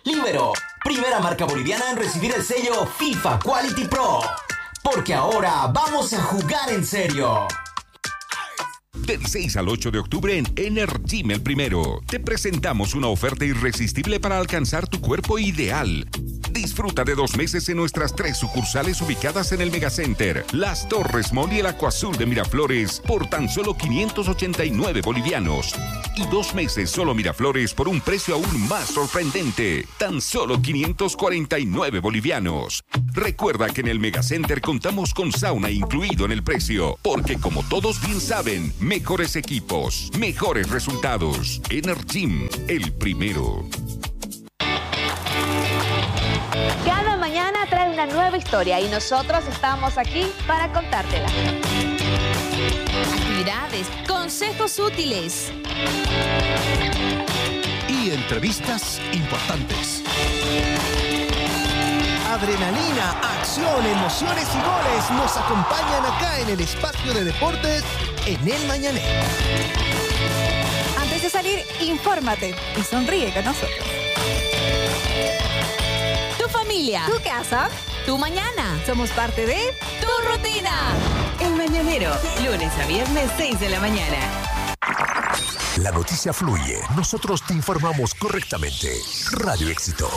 Libero, primera marca boliviana en recibir el sello FIFA Quality Pro. Porque ahora vamos a jugar en serio. Del 6 al 8 de octubre en Energym El Primero, te presentamos una oferta irresistible para alcanzar tu cuerpo ideal. Disfruta de 2 meses en nuestras 3 sucursales ubicadas en el Megacenter, Las Torres Mall y el Acuazul de Miraflores por tan solo 589 bolivianos. Y 2 meses solo Miraflores por un precio aún más sorprendente, tan solo 549 bolivianos. Recuerda que en el Megacenter contamos con sauna incluido en el precio, porque como todos bien saben, mejores equipos, mejores resultados. Energym El Primero. Cada mañana trae una nueva historia y nosotros estamos aquí para contártela. Actividades, consejos útiles y entrevistas importantes. Adrenalina, acción, emociones y goles nos acompañan acá en el espacio de deportes en El Mañanero. Antes de salir, infórmate y sonríe con nosotros. Tu familia, Tu casa, tu mañana, somos parte de tu rutina. El Mañanero, lunes a viernes, 6 de la mañana. La noticia fluye, nosotros te informamos correctamente. Radio Éxito.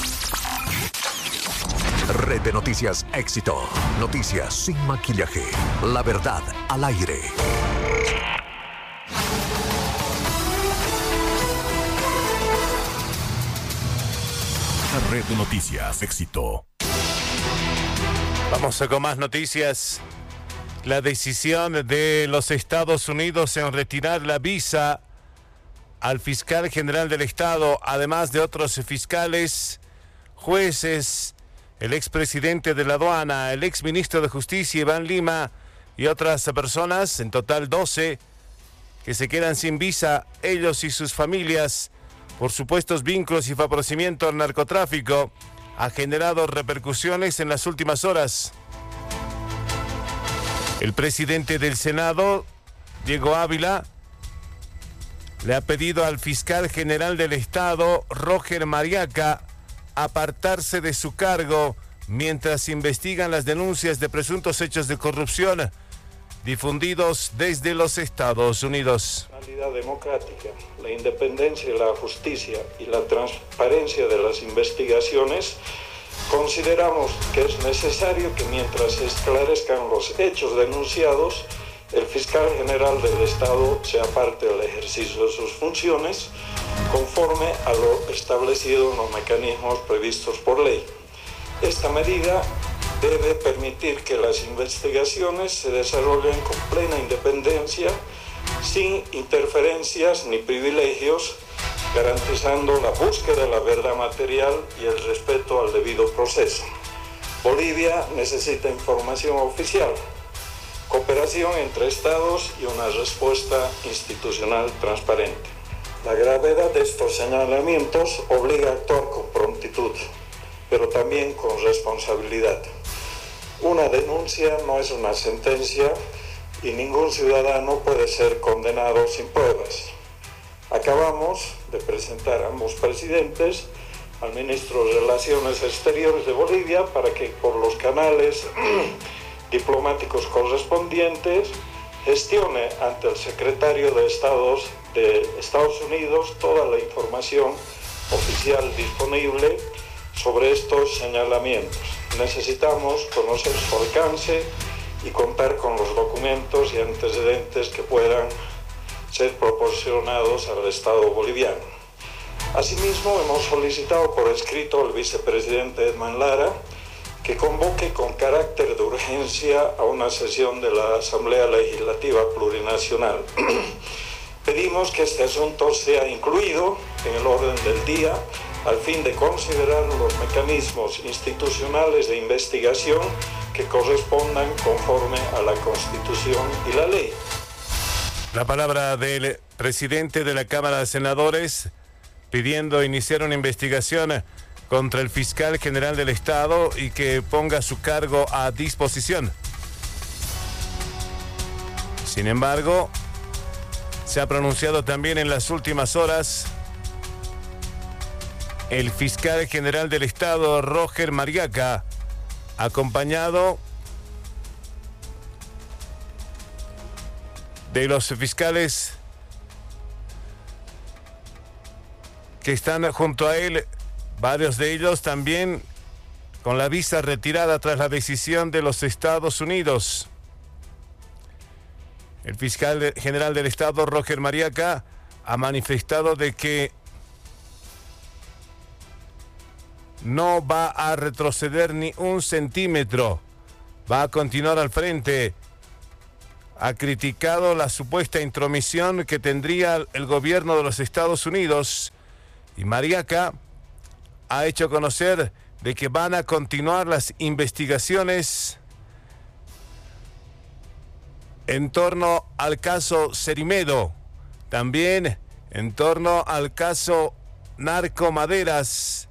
Red de Noticias Éxito. Noticias sin maquillaje. La verdad al aire. Red de Noticias Éxito. Vamos con más noticias. La decisión de los Estados Unidos en retirar la visa al fiscal general del Estado, además de otros fiscales, jueces, el expresidente de la aduana, el exministro de Justicia, Iván Lima, y otras personas, en total 12, que se quedan sin visa, ellos y sus familias, por supuestos vínculos y favorecimiento al narcotráfico, ha generado repercusiones en las últimas horas. El presidente del Senado, Diego Ávila, le ha pedido al fiscal general del Estado, Roger Mariaca, apartarse de su cargo mientras investigan las denuncias de presuntos hechos de corrupción difundidos desde los Estados Unidos. La calidad democrática, la independencia de la justicia y la transparencia de las investigaciones, consideramos que es necesario que mientras se esclarezcan los hechos denunciados, el fiscal general del Estado se aparte del ejercicio de sus funciones conforme a lo establecido en los mecanismos previstos por ley. Esta medida debe permitir que las investigaciones se desarrollen con plena independencia, sin interferencias ni privilegios, garantizando la búsqueda de la verdad material y el respeto al debido proceso. Bolivia necesita información oficial, cooperación entre estados y una respuesta institucional transparente. La gravedad de estos señalamientos obliga a actuar con prontitud, pero también con responsabilidad. Una denuncia no es una sentencia y ningún ciudadano puede ser condenado sin pruebas. Acabamos de presentar a ambos presidentes al ministro de Relaciones Exteriores de Bolivia para que por los canales diplomáticos correspondientes gestione ante el secretario de Estados Unidos toda la información oficial disponible sobre estos señalamientos. Necesitamos conocer su alcance y contar con los documentos y antecedentes que puedan ser proporcionados al Estado boliviano. Asimismo, hemos solicitado por escrito al vicepresidente Edman Lara que convoque con carácter de urgencia a una sesión de la Asamblea Legislativa Plurinacional. Pedimos que este asunto sea incluido en el orden del día al fin de considerar los mecanismos institucionales de investigación que correspondan conforme a la Constitución y la ley. La palabra del presidente de la Cámara de Senadores pidiendo iniciar una investigación contra el fiscal general del Estado y que ponga su cargo a disposición. Sin embargo, se ha pronunciado también en las últimas horas el fiscal general del Estado, Roger Mariaca, acompañado de los fiscales que están junto a él, varios de ellos también con la visa retirada tras la decisión de los Estados Unidos. El fiscal general del Estado, Roger Mariaca, ha manifestado de que no va a retroceder ni un centímetro, va a continuar al frente. Ha criticado la supuesta intromisión que tendría el gobierno de los Estados Unidos y Mariaca ha hecho conocer de que van a continuar las investigaciones en torno al caso Cerimedo, también en torno al caso Narcomaderas,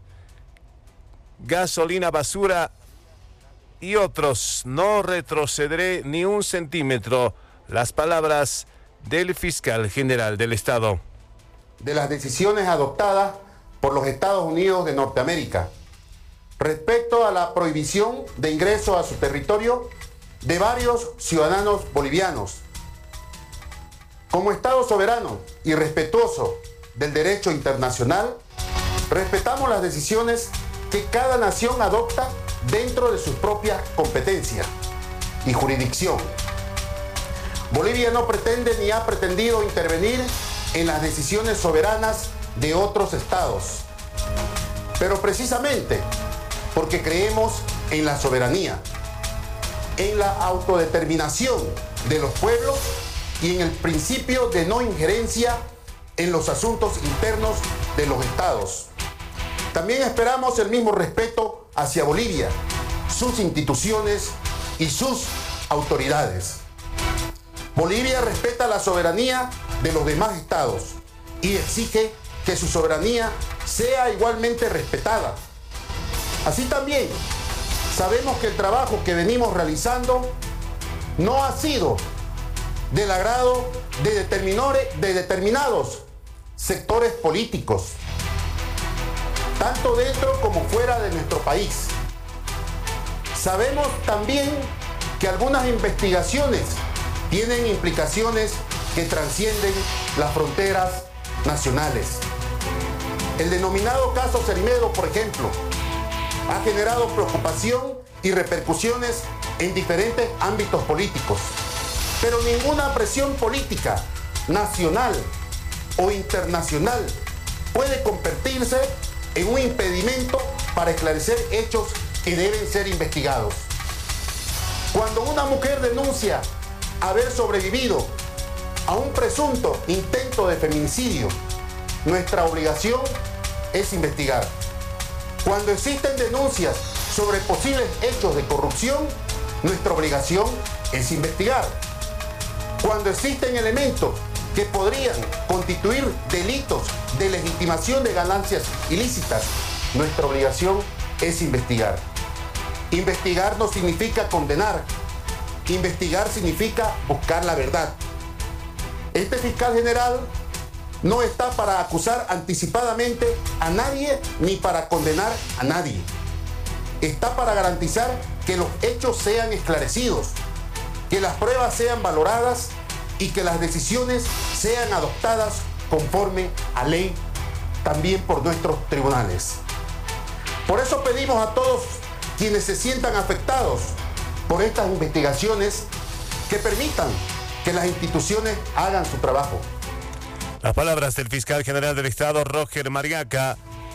gasolina basura y otros. No retrocederé ni un centímetro. Las palabras del fiscal general del Estado. De las decisiones adoptadas por los Estados Unidos de Norteamérica respecto a la prohibición de ingreso a su territorio de varios ciudadanos bolivianos. Como Estado soberano y respetuoso del derecho internacional, respetamos las decisiones que cada nación adopta dentro de sus propias competencias y jurisdicción. Bolivia no pretende ni ha pretendido intervenir en las decisiones soberanas de otros estados, pero precisamente porque creemos en la soberanía, en la autodeterminación de los pueblos y en el principio de no injerencia en los asuntos internos de los estados. También esperamos el mismo respeto hacia Bolivia, sus instituciones y sus autoridades. Bolivia respeta la soberanía de los demás estados y exige que su soberanía sea igualmente respetada. Así también, sabemos que el trabajo que venimos realizando no ha sido del agrado de determinados sectores políticos, tanto dentro como fuera de nuestro país. Sabemos también que algunas investigaciones tienen implicaciones que trascienden las fronteras nacionales. El denominado caso Cerimedo, por ejemplo, ha generado preocupación y repercusiones en diferentes ámbitos políticos, pero ninguna presión política nacional o internacional puede convertirse en un impedimento para esclarecer hechos que deben ser investigados. Cuando una mujer denuncia haber sobrevivido a un presunto intento de feminicidio, nuestra obligación es investigar. Cuando existen denuncias sobre posibles hechos de corrupción, nuestra obligación es investigar. Cuando existen elementos que podrían constituir delitos de legitimación de ganancias ilícitas, nuestra obligación es investigar. Investigar no significa condenar. Investigar significa buscar la verdad. Este fiscal general no está para acusar anticipadamente a nadie ni para condenar a nadie. Está para garantizar que los hechos sean esclarecidos, que las pruebas sean valoradas y que las decisiones sean adoptadas conforme a ley, también por nuestros tribunales. Por eso pedimos a todos quienes se sientan afectados por estas investigaciones que permitan que las instituciones hagan su trabajo. Las palabras del fiscal general del Estado, Roger Mariaca.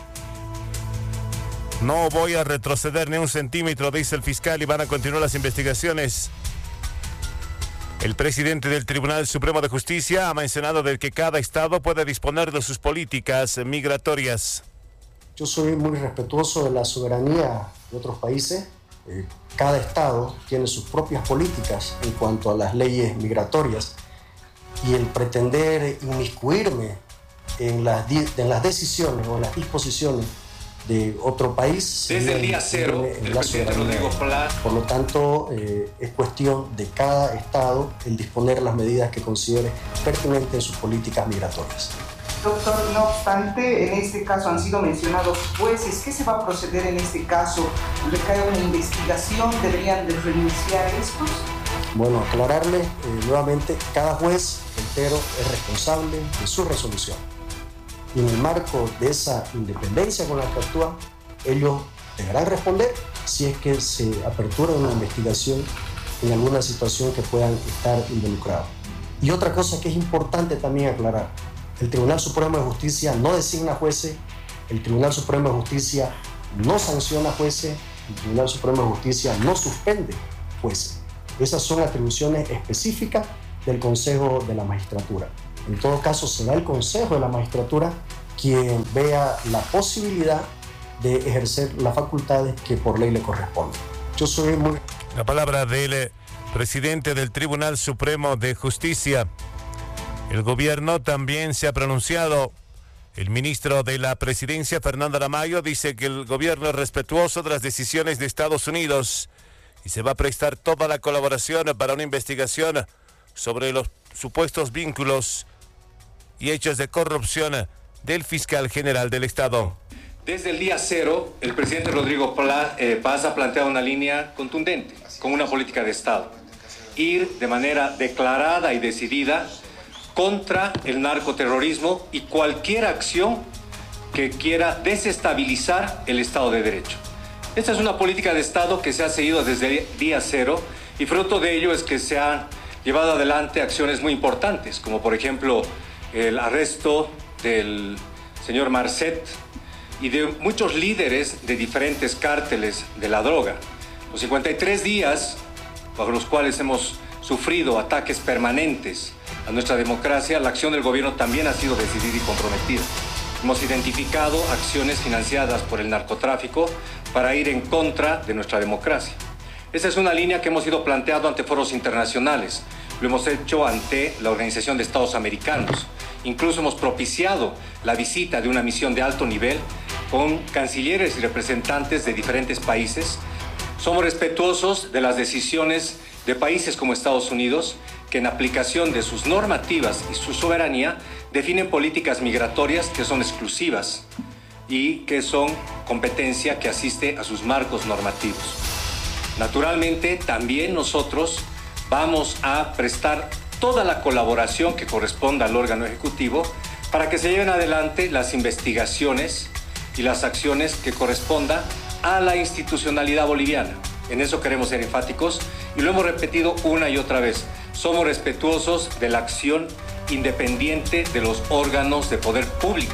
No voy a retroceder ni un centímetro, dice el fiscal, y van a continuar las investigaciones. El presidente del Tribunal Supremo de Justicia ha mencionado de que cada estado puede disponer de sus políticas migratorias. Yo soy muy respetuoso de la soberanía de otros países. Cada estado tiene sus propias políticas en cuanto a las leyes migratorias. Y el pretender inmiscuirme en las decisiones o en las disposiciones de otro país desde el día cero del presidente Rodrigo Pla. Por lo tanto, es cuestión de cada estado el disponer las medidas que considere pertinentes en sus políticas migratorias. Doctor, no obstante, en este caso han sido mencionados jueces. ¿Qué se va a proceder en este caso? ¿Recae una investigación? ¿Deberían de renunciar estos? Bueno, aclararle nuevamente, cada juez entero es responsable de su resolución. Y en el marco de esa independencia con la que actúa, ellos deberán responder si es que se apertura una investigación en alguna situación que puedan estar involucrados. Y otra cosa que es importante también aclarar, el Tribunal Supremo de Justicia no designa jueces, el Tribunal Supremo de Justicia no sanciona jueces, el Tribunal Supremo de Justicia no suspende jueces. Esas son atribuciones específicas del Consejo de la Magistratura. En todo caso, será el Consejo de la Magistratura quien vea la posibilidad de ejercer las facultades que por ley le corresponden. Yo soy muy... La palabra del presidente del Tribunal Supremo de Justicia. El gobierno también se ha pronunciado. El ministro de la Presidencia, Fernando Aramayo, dice que el gobierno es respetuoso de las decisiones de Estados Unidos y se va a prestar toda la colaboración para una investigación sobre los supuestos vínculos y hechos de corrupción del fiscal general del Estado. Desde el día cero, el presidente Rodrigo Paz ha planteado una línea contundente con una política de Estado. Ir de manera declarada y decidida contra el narcoterrorismo y cualquier acción que quiera desestabilizar el Estado de Derecho. Esta es una política de Estado que se ha seguido desde el día cero y fruto de ello es que se han llevado adelante acciones muy importantes, como por ejemplo el arresto del señor Marcet y de muchos líderes de diferentes cárteles de la droga. Los 53 días bajo los cuales hemos sufrido ataques permanentes a nuestra democracia, la acción del gobierno también ha sido decidida y comprometida. Hemos identificado acciones financiadas por el narcotráfico para ir en contra de nuestra democracia. Esa es una línea que hemos ido planteando ante foros internacionales. Lo hemos hecho ante la Organización de Estados Americanos. Incluso hemos propiciado la visita de una misión de alto nivel con cancilleres y representantes de diferentes países. Somos respetuosos de las decisiones de países como Estados Unidos, que en aplicación de sus normativas y su soberanía definen políticas migratorias que son exclusivas y que son competencia que asiste a sus marcos normativos. Naturalmente, también nosotros vamos a prestar toda la colaboración que corresponda al órgano ejecutivo para que se lleven adelante las investigaciones y las acciones que correspondan a la institucionalidad boliviana. En eso queremos ser enfáticos y lo hemos repetido una y otra vez. Somos respetuosos de la acción independiente de los órganos de poder público.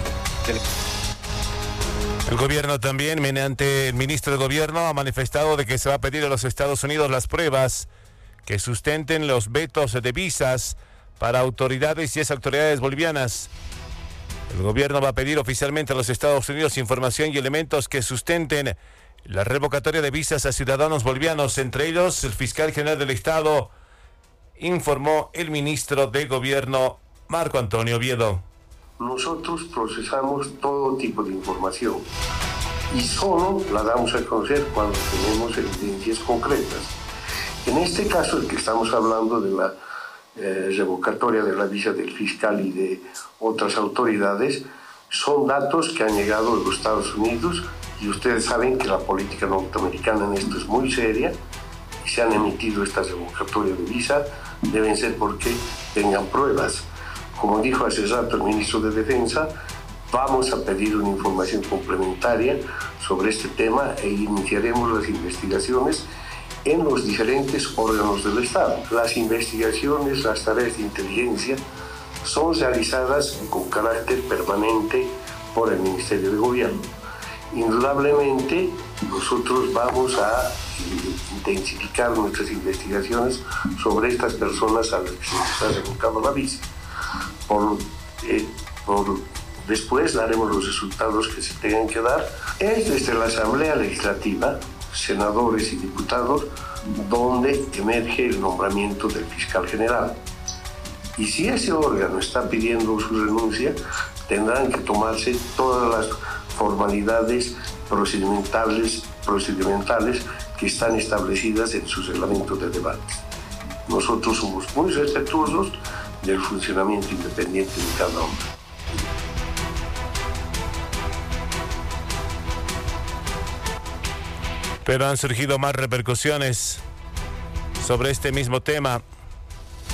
El gobierno también, mediante el ministro de Gobierno, ha manifestado de que se va a pedir a los Estados Unidos las pruebas que sustenten los vetos de visas para autoridades y exautoridades bolivianas. El gobierno va a pedir oficialmente a los Estados Unidos información y elementos que sustenten la revocatoria de visas a ciudadanos bolivianos, entre ellos el fiscal general del Estado, informó el ministro de Gobierno, Marco Antonio Oviedo. Nosotros procesamos todo tipo de información y solo la damos a conocer cuando tenemos evidencias concretas. En este caso, el que estamos hablando de la revocatoria de la visa del fiscal y de otras autoridades, son datos que han llegado de los Estados Unidos y ustedes saben que la política norteamericana en esto es muy seria y se han emitido estas revocatorias de visa, deben ser porque tengan pruebas. Como dijo hace rato el ministro de Defensa, vamos a pedir una información complementaria sobre este tema e iniciaremos las investigaciones en los diferentes órganos del Estado. Las investigaciones, las tareas de inteligencia son realizadas con carácter permanente por el Ministerio de Gobierno. Indudablemente, nosotros vamos a intensificar nuestras investigaciones sobre estas personas a las que se les ha revocado la visa. Después daremos los resultados que se tengan que dar. Es desde la Asamblea Legislativa, senadores y diputados, donde emerge el nombramiento del fiscal general. Y si ese órgano está pidiendo su renuncia, tendrán que tomarse todas las formalidades procedimentales que están establecidas en sus reglamentos de debate. Nosotros somos muy respetuosos del funcionamiento independiente de cada hombre. Pero han surgido más repercusiones sobre este mismo tema.